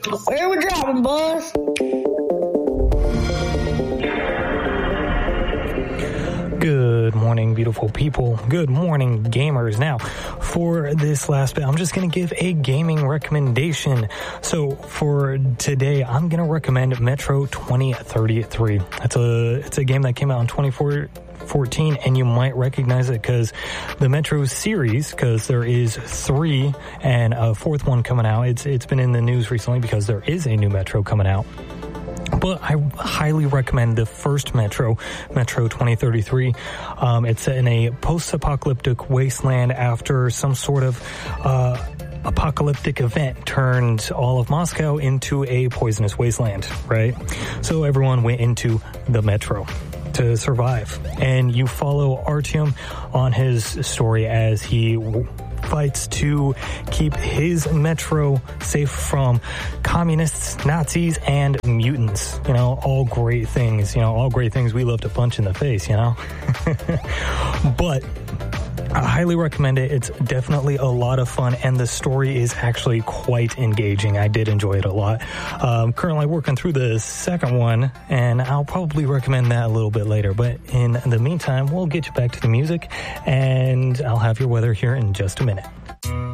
Where we driving, boss? Good morning, beautiful people. Good morning, gamers. Now, for this last bit, I'm just going to give a gaming recommendation. So, for today, I'm going to recommend Metro 2033. It's a game that came out in 2014, and you might recognize it because the Metro series, because there is 3 and a 4th one coming out. It's been in the news recently because there is a new Metro coming out. But I highly recommend the first Metro 2033. It's set in a post-apocalyptic wasteland after some sort of apocalyptic event turned all of Moscow into a poisonous wasteland, right? So everyone went into the Metro to survive. And you follow Artyom on his story as he fights to keep his Metro safe from communists, Nazis, and mutants. You know, all great things. You know, all great things we love to punch in the face, you know? But I highly recommend it. It's definitely a lot of fun, and the story is actually quite engaging. I did enjoy it a lot. Currently working through the second one, and I'll probably recommend that a little bit later. But in the meantime, we'll get you back to the music, and I'll have your weather here in just a minute.